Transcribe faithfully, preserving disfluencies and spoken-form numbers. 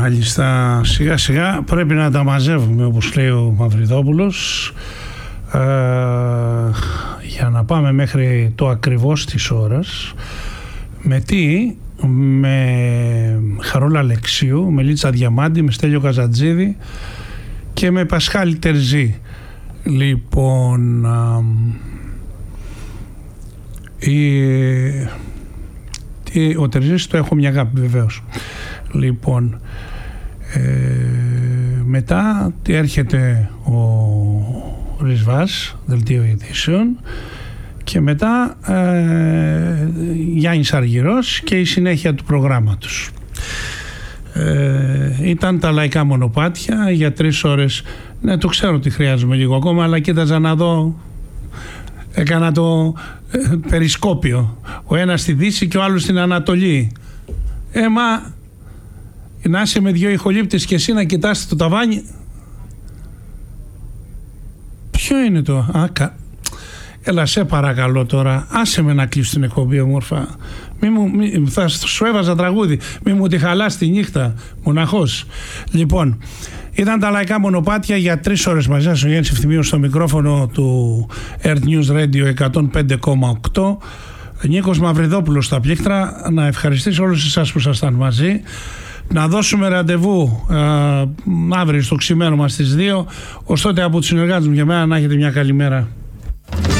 μάλιστα, σιγά σιγά πρέπει να τα μαζεύουμε, όπως λέει ο Μαυριδόπουλος, ε, για να πάμε μέχρι το ακριβώς της ώρας. Με τι? Με Χαρούλα Αλεξίου, με Λίτσα Διαμάντη, με Στέλιο Καζατζίδη και με Πασχάλη Τερζή. Λοιπόν, α, η, η, ο Τερζής το έχω μια αγάπη βεβαίως. Λοιπόν, ε, μετά έρχεται ο Ρισβάς, δελτίο ειδήσεων, και μετά ε, Γιάννης Αργυρός και η συνέχεια του προγράμματος. Ε, ήταν τα λαϊκά μονοπάτια για τρεις ώρες. Ναι, το ξέρω ότι χρειάζομαι λίγο ακόμα, αλλά κοίταζα να δω, έκανα το ε, περισκόπιο, ο ένας στη Δύση και ο άλλος στην Ανατολή. Ε, μα να είσαι με δυο ηχολήπτες και εσύ να κοιτάς το ταβάνι. Ποιο είναι το? Α, κα... Έλα, σε παρακαλώ τώρα, άσε με να κλείσω την εκπομπή, όμορφα. Μη μου, μη, θα σου έβαζα τραγούδι. Μη μου τη χαλάς τη νύχτα, μοναχός. Λοιπόν, ήταν τα λαϊκά μονοπάτια για τρεις ώρες μαζί σας. Ο Γιάννης Ευθυμίος στο μικρόφωνο του Earth News Radio εκατόν πέντε κόμμα οκτώ. Νίκος Μαυριδόπουλος στα πλήκτρα. Να ευχαριστήσω όλους εσάς που ήσασταν μαζί. Να δώσουμε ραντεβού α, αύριο στο ξημέρωμα στις δύο. Ως τότε από τους συνεργάτες μου και εμένα να έχετε μια καλή μέρα.